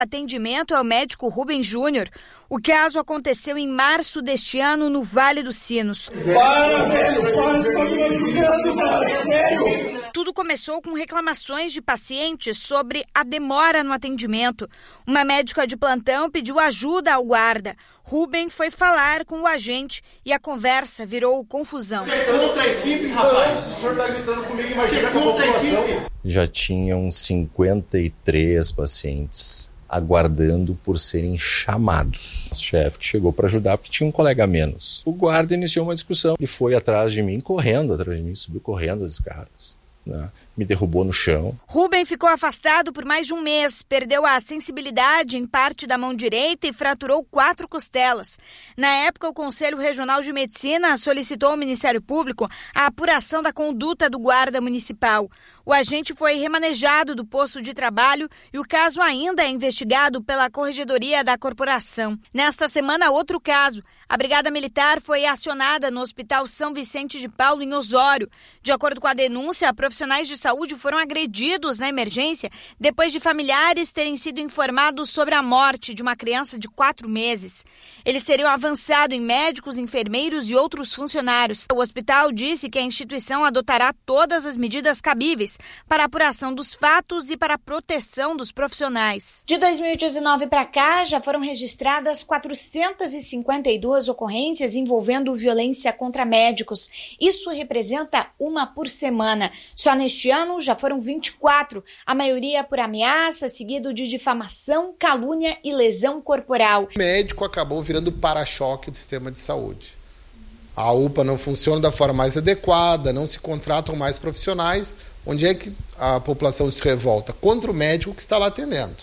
Atendimento ao médico Rubem Júnior. O caso aconteceu em março deste ano no Vale dos Sinos. Para, velho! Para, tá me ajudando, cara! Sério! Tudo começou com reclamações de pacientes sobre a demora no atendimento. Uma médica de plantão pediu ajuda ao guarda. Rubem foi falar com o agente e a conversa virou confusão. Você contra a equipe, rapaz? O senhor tá gritando comigo, imagina com a população. Já tinham 53 pacientes aguardando por serem chamados. O chefe que chegou para ajudar porque tinha um colega a menos. O guarda iniciou uma discussão. Ele foi atrás de mim, subiu correndo as escadas, né? Me derrubou no chão. Rubem ficou afastado por mais de um mês, perdeu a sensibilidade em parte da mão direita e fraturou 4 costelas. Na época, o Conselho Regional de Medicina solicitou ao Ministério Público a apuração da conduta do guarda municipal. O agente foi remanejado do posto de trabalho e o caso ainda é investigado pela Corregedoria da Corporação. Nesta semana, outro caso. A Brigada Militar foi acionada no Hospital São Vicente de Paulo, em Osório. De acordo com a denúncia, profissionais de saúde foram agredidos na emergência depois de familiares terem sido informados sobre a morte de uma criança de 4 meses. Eles teriam avançado em médicos, enfermeiros e outros funcionários. O hospital disse que a instituição adotará todas as medidas cabíveis para a apuração dos fatos e para a proteção dos profissionais. De 2019 para cá, já foram registradas 452 ocorrências envolvendo violência contra médicos. Isso representa 1 por semana. Só neste ano já foram 24, a maioria por ameaça, seguido de difamação, calúnia e lesão corporal. O médico acabou virando para-choque do sistema de saúde. A UPA não funciona da forma mais adequada, não se contratam mais profissionais. Onde é que a população se revolta? Contra o médico que está lá atendendo.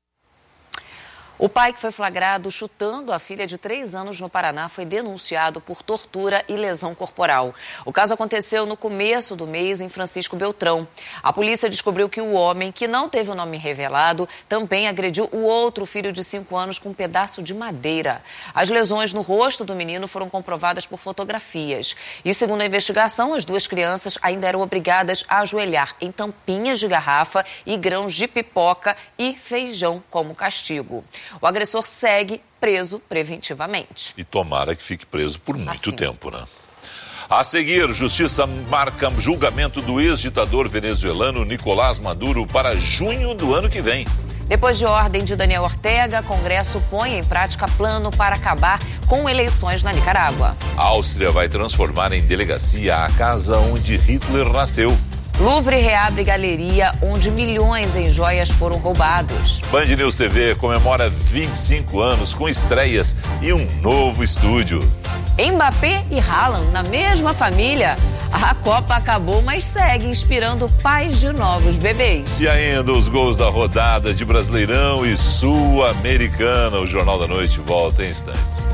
O pai que foi flagrado chutando a filha de 3 anos no Paraná foi denunciado por tortura e lesão corporal. O caso aconteceu no começo do mês em Francisco Beltrão. A polícia descobriu que o homem, que não teve o nome revelado, também agrediu o outro filho de 5 anos com um pedaço de madeira. As lesões no rosto do menino foram comprovadas por fotografias. E, segundo a investigação, as 2 crianças ainda eram obrigadas a ajoelhar em tampinhas de garrafa e grãos de pipoca e feijão como castigo. O agressor segue preso preventivamente. E tomara que fique preso por muito tempo, né? A seguir, Justiça marca julgamento do ex-ditador venezuelano Nicolás Maduro para junho do ano que vem. Depois de ordem de Daniel Ortega, Congresso põe em prática plano para acabar com eleições na Nicarágua. A Áustria vai transformar em delegacia a casa onde Hitler nasceu. Louvre reabre galeria onde milhões em joias foram roubados. Band News TV comemora 25 anos com estreias e um novo estúdio. Mbappé e Haaland na mesma família. A Copa acabou, mas segue inspirando pais de novos bebês. E ainda os gols da rodada de Brasileirão e Sul-Americana. O Jornal da Noite volta em instantes.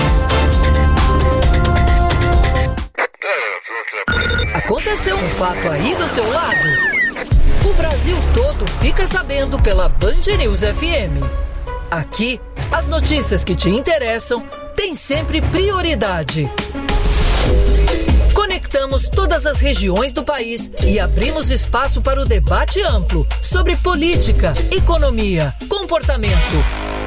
Aconteceu um fato aí do seu lado? O Brasil todo fica sabendo pela Band News FM. Aqui, as notícias que te interessam têm sempre prioridade. Conectamos todas as regiões do país e abrimos espaço para o debate amplo sobre política, economia, comportamento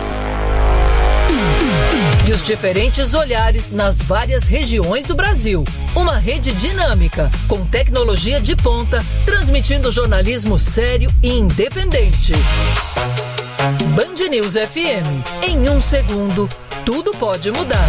e os diferentes olhares nas várias regiões do Brasil. Uma rede dinâmica, com tecnologia de ponta, transmitindo jornalismo sério e independente. Band News FM. Em 1 segundo, tudo pode mudar.